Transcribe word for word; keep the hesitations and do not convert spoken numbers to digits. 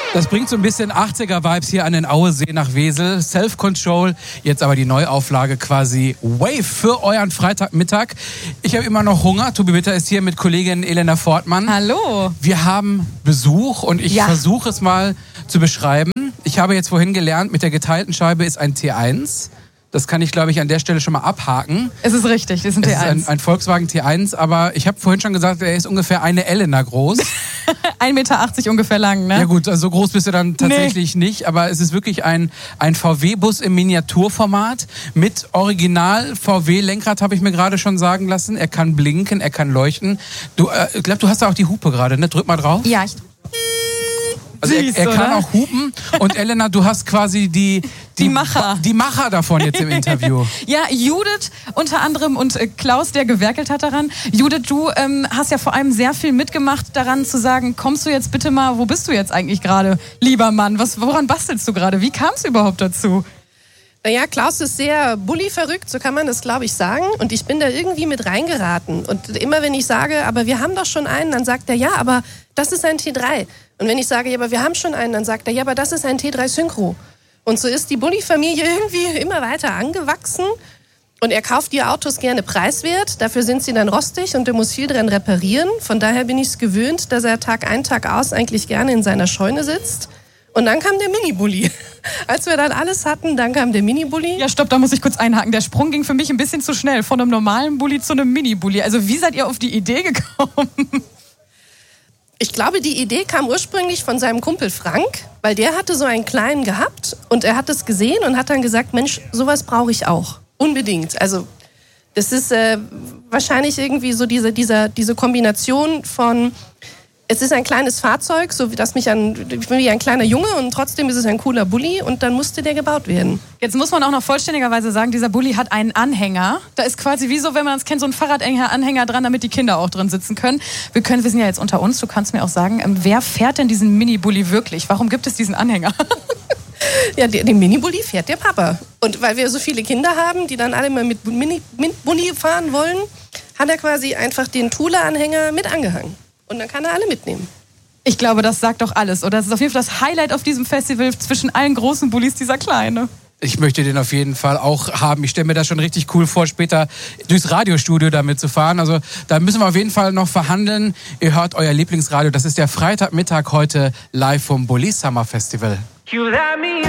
Das bringt so ein bisschen achtziger-Vibes hier an den Auesee nach Wesel. Self-Control, jetzt aber die Neuauflage quasi Wave für euren Freitagmittag. Ich habe immer noch Hunger. Tobi Bitter ist hier mit Kollegin Elena Fortmann. Hallo. Wir haben Besuch und ich ja. versuche es mal zu beschreiben. Ich habe jetzt vorhin gelernt, mit der geteilten Scheibe ist ein T eins. Das kann ich, glaube ich, an der Stelle schon mal abhaken. Es ist richtig, das ist ein T eins. Es ist ein, ein Volkswagen T eins, aber ich habe vorhin schon gesagt, er ist ungefähr eine Elena groß. ein Meter achtzig ungefähr lang, ne? Ja gut, also so groß bist du dann tatsächlich nee. nicht, aber es ist wirklich ein, ein V W-Bus im Miniaturformat mit Original-V W-Lenkrad, habe ich mir gerade schon sagen lassen. Er kann blinken, er kann leuchten. Du, äh, ich glaube, du hast da auch die Hupe gerade, ne? Drück mal drauf. Ja, ich... Also Süß, er, er kann oder? auch hupen und Elena, du hast quasi die, die, die Macher. Die Macher davon jetzt im Interview. Ja, Judith unter anderem und äh, Klaus, der gewerkelt hat daran. Judith, du ähm, hast ja vor allem sehr viel mitgemacht daran zu sagen, kommst du jetzt bitte mal, wo bist du jetzt eigentlich gerade, lieber Mann? Was, woran bastelst du gerade? Wie kam es überhaupt dazu? Naja, Klaus ist sehr bulli-verrückt, so kann man das, glaube ich, sagen. Und ich bin da irgendwie mit reingeraten. Und immer wenn ich sage, aber wir haben doch schon einen, dann sagt er, ja, aber das ist ein T drei. Und wenn ich sage, ja, aber wir haben schon einen, dann sagt er, ja, aber das ist ein T drei Synchro. Und so ist die Bulli-Familie irgendwie immer weiter angewachsen. Und er kauft die Autos gerne preiswert. Dafür sind sie dann rostig und er muss viel dran reparieren. Von daher bin ich es gewöhnt, dass er Tag ein, Tag aus eigentlich gerne in seiner Scheune sitzt. Und dann kam der Mini-Bulli. Als wir dann alles hatten, dann kam der Mini-Bulli. Ja, stopp, da muss ich kurz einhaken. Der Sprung ging für mich ein bisschen zu schnell. Von einem normalen Bulli zu einem Mini-Bulli. Also wie seid ihr auf die Idee gekommen? Ich glaube, die Idee kam ursprünglich von seinem Kumpel Frank, weil der hatte so einen kleinen gehabt und er hat es gesehen und hat dann gesagt, Mensch, sowas brauche ich auch. Unbedingt. Also das ist äh, wahrscheinlich irgendwie so diese, diese, diese Kombination von... Es ist ein kleines Fahrzeug, so wie das mich an, ich bin wie ein kleiner Junge und trotzdem ist es ein cooler Bulli und dann musste der gebaut werden. Jetzt muss man auch noch vollständigerweise sagen, dieser Bulli hat einen Anhänger. Da ist quasi wie so, wenn man es kennt, so ein Fahrradanhänger dran, damit die Kinder auch drin sitzen können. Wir können, wir sind ja jetzt unter uns, du kannst mir auch sagen, wer fährt denn diesen Mini-Bulli wirklich? Warum gibt es diesen Anhänger? Ja, den Mini-Bulli fährt der Papa. Und weil wir so viele Kinder haben, die dann alle mal mit Mini-Bulli fahren wollen, hat er quasi einfach den Thule-Anhänger mit angehangen. Und dann kann er alle mitnehmen. Ich glaube, das sagt doch alles. Oder das ist auf jeden Fall das Highlight auf diesem Festival zwischen allen großen Bullis, dieser kleine. Ich möchte den auf jeden Fall auch haben. Ich stelle mir das schon richtig cool vor, später durchs Radiostudio damit zu fahren. Also da müssen wir auf jeden Fall noch verhandeln. Ihr hört euer Lieblingsradio. Das ist der Freitagmittag heute live vom Bulli Summer Festival. You let me